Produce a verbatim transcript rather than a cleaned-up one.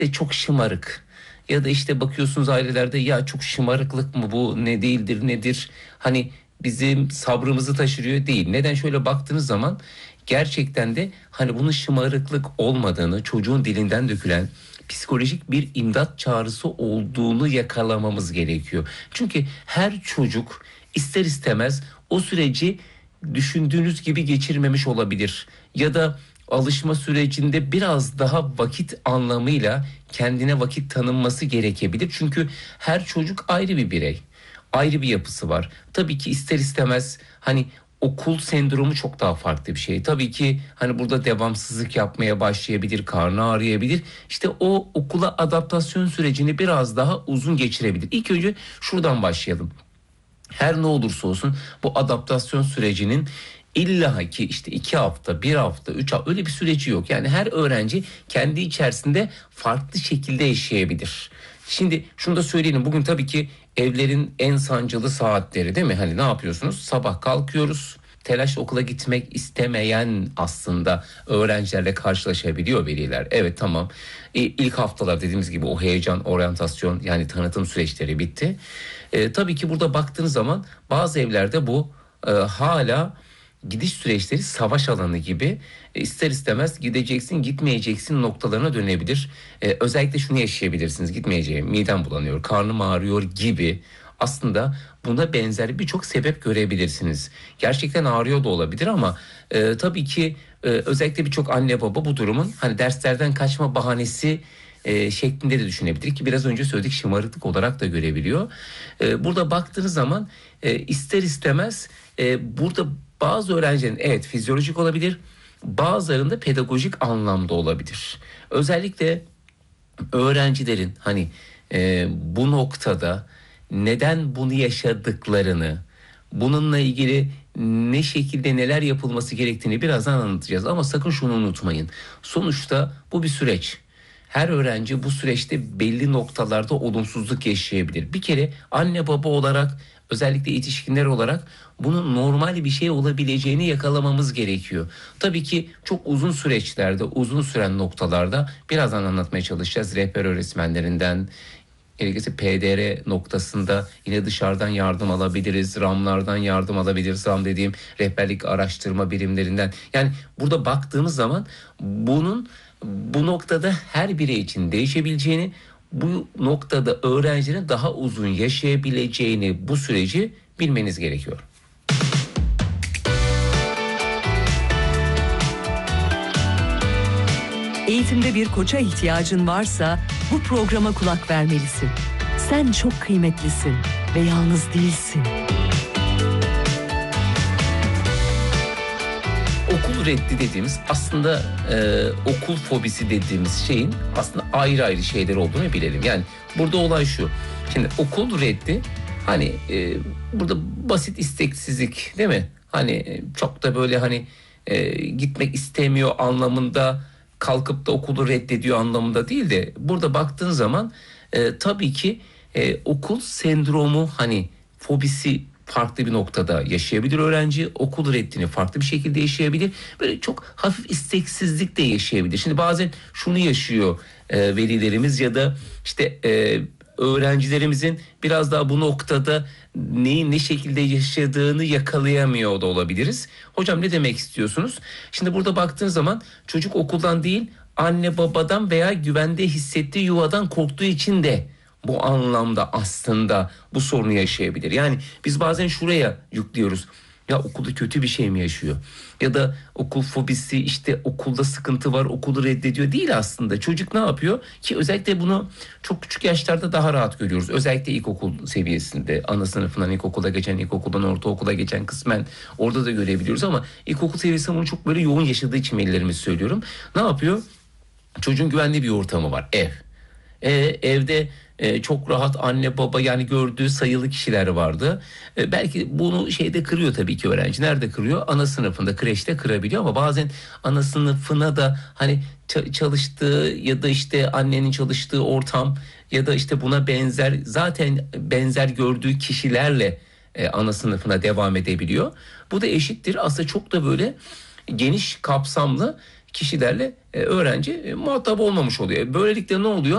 de çok şımarık. Ya da işte bakıyorsunuz ailelerde, ya çok şımarıklık mı bu, ne değildir nedir? Hani bizim sabrımızı taşırıyor değil. Neden, şöyle baktığınız zaman gerçekten de hani bunun şımarıklık olmadığını, çocuğun dilinden dökülen psikolojik bir imdat çağrısı olduğunu yakalamamız gerekiyor. Çünkü her çocuk ister istemez o süreci düşündüğünüz gibi geçirmemiş olabilir. Ya da alışma sürecinde biraz daha vakit anlamıyla kendine vakit tanınması gerekebilir. Çünkü her çocuk ayrı bir birey, ayrı bir yapısı var. Tabii ki ister istemez hani okul sendromu çok daha farklı bir şey. Tabii ki hani burada devamsızlık yapmaya başlayabilir, karnı ağrıyabilir. İşte o okula adaptasyon sürecini biraz daha uzun geçirebilir. İlk önce şuradan başlayalım. Her ne olursa olsun bu adaptasyon sürecinin illa ki işte iki hafta, bir hafta, üç hafta öyle bir süreci yok. Yani her öğrenci kendi içerisinde farklı şekilde yaşayabilir. Şimdi şunu da söyleyelim. Bugün tabii ki evlerin en sancılı saatleri, değil mi? Hani ne yapıyorsunuz? Sabah kalkıyoruz. Telaşla okula gitmek istemeyen aslında öğrencilerle karşılaşabiliyor veliler. Evet, tamam. E, ilk haftalar dediğimiz gibi o heyecan, oryantasyon, yani tanıtım süreçleri bitti. E, tabii ki burada baktığınız zaman bazı evlerde bu e, hala gidiş süreçleri savaş alanı gibi, e, ister istemez gideceksin gitmeyeceksin noktalarına dönebilir. E, özellikle şunu yaşayabilirsiniz: gitmeyeceğim, midem bulanıyor, karnım ağrıyor gibi. Aslında buna benzer birçok sebep görebilirsiniz. Gerçekten ağrıyor da olabilir ama e, tabii ki e, özellikle birçok anne baba bu durumun hani derslerden kaçma bahanesi e, şeklinde de düşünebilir ki biraz önce söyledik, şımarıklık olarak da görebiliyor. E, burada baktığınız zaman e, ister istemez e, burada bazı öğrencilerin evet fizyolojik olabilir, bazılarında pedagojik anlamda olabilir. Özellikle öğrencilerin hani e, bu noktada neden bunu yaşadıklarını, bununla ilgili ne şekilde neler yapılması gerektiğini birazdan anlatacağız. Ama sakın şunu unutmayın: sonuçta bu bir süreç. Her öğrenci bu süreçte belli noktalarda olumsuzluk yaşayabilir. Bir kere anne baba olarak, özellikle yetişkinler olarak bunun normal bir şey olabileceğini yakalamamız gerekiyor. Tabii ki çok uzun süreçlerde, uzun süren noktalarda birazdan anlatmaya çalışacağız. Rehber öğretmenlerinden, gerekirse P D R noktasında yine dışarıdan yardım alabiliriz. RAM'lardan yardım alabiliriz. RAM dediğim rehberlik araştırma birimlerinden. Yani burada baktığımız zaman bunun bu noktada her birey için değişebileceğini, bu noktada öğrencinin daha uzun yaşayabileceğini, bu süreci bilmeniz gerekiyor. Eğitimde bir koça ihtiyacın varsa bu programa kulak vermelisin. Sen çok kıymetlisin ve yalnız değilsin. Okul reddi dediğimiz, aslında e, okul fobisi dediğimiz şeyin aslında ayrı ayrı şeyler olduğunu bilelim. Yani burada olay şu: şimdi okul reddi hani e, burada basit isteksizlik, değil mi? Hani e, çok da böyle hani e, gitmek istemiyor anlamında, kalkıp da okulu reddediyor anlamında değil de, burada baktığın zaman e, tabii ki e, okul sendromu, hani fobisi farklı bir noktada yaşayabilir öğrenci. Okul reddini farklı bir şekilde yaşayabilir. Böyle çok hafif isteksizlik de yaşayabilir. Şimdi bazen şunu yaşıyor e, velilerimiz ya da işte e, öğrencilerimizin biraz daha bu noktada neyi ne şekilde yaşadığını yakalayamıyor da olabiliriz. Hocam ne demek istiyorsunuz? Şimdi burada baktığın zaman çocuk okuldan değil, anne babadan veya güvende hissettiği yuvadan korktuğu için de bu anlamda aslında bu sorunu yaşayabilir. Yani biz bazen şuraya yüklüyoruz: ya okulda kötü bir şey mi yaşıyor? Ya da okul fobisi, işte okulda sıkıntı var, okulu reddediyor. Değil aslında. Çocuk ne yapıyor? Ki özellikle bunu çok küçük yaşlarda daha rahat görüyoruz. Özellikle ilkokul seviyesinde, ana sınıfından ilkokula geçen, ilkokuldan ortaokula geçen kısmen orada da görebiliyoruz. Ama ilkokul seviyesinde bunu çok böyle yoğun yaşadığı için velilerimiz söylüyorum. Ne yapıyor? Çocuğun güvenli bir ortamı var, ev. E, evde e, çok rahat anne baba, yani gördüğü sayılı kişiler vardı. E, belki bunu şeyde kırıyor tabii ki öğrenci. Nerede kırıyor? Ana sınıfında, kreşte kırabiliyor ama bazen ana sınıfına da hani ç- çalıştığı ya da işte annenin çalıştığı ortam ya da işte buna benzer, zaten benzer gördüğü kişilerle e, ana sınıfına devam edebiliyor. Bu da eşittir. Aslında çok da böyle geniş kapsamlı kişilerle e, öğrenci e, muhatap olmamış oluyor. Böylelikle ne oluyor?